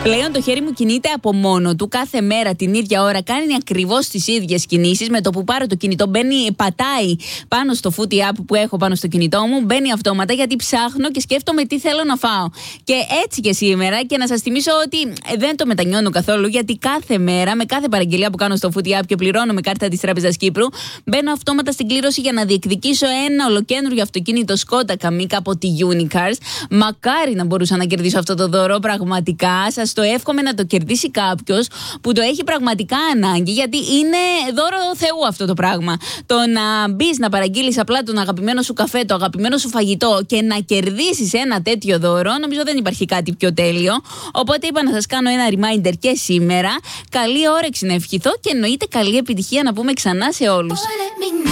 Πλέον το χέρι μου κινείται από μόνο του κάθε μέρα την ίδια ώρα. Κάνει ακριβώς τις ίδιες κινήσεις. Με το που πάρω το κινητό, πατάει πάνω στο Footy app που έχω πάνω στο κινητό μου. Μπαίνει αυτόματα γιατί ψάχνω και σκέφτομαι τι θέλω να φάω. Και έτσι και σήμερα, και να σας θυμίσω ότι δεν το μετανιώνω καθόλου, γιατί κάθε μέρα με κάθε παραγγελία που κάνω στο Footy app και πληρώνω με κάρτα της Τράπεζας Κύπρου, μπαίνω αυτόματα στην κλήρωση για να διεκδικήσω ένα ολοκένουργιο αυτοκίνητο Skoda Kamiq από τη Unicars. Μακάρι να μπορούσα να κερδίσω αυτό το δώρο, πραγματικά. Σας το εύχομαι να το κερδίσει κάποιος που το έχει πραγματικά ανάγκη, γιατί είναι δώρο Θεού αυτό το πράγμα. Το να μπεις να παραγγείλεις απλά τον αγαπημένο σου καφέ, το αγαπημένο σου φαγητό και να κερδίσεις ένα τέτοιο δώρο, νομίζω δεν υπάρχει κάτι πιο τέλειο. Οπότε είπα να σας κάνω ένα reminder και σήμερα. Καλή όρεξη να ευχηθώ και εννοείται καλή επιτυχία να πούμε ξανά σε όλους.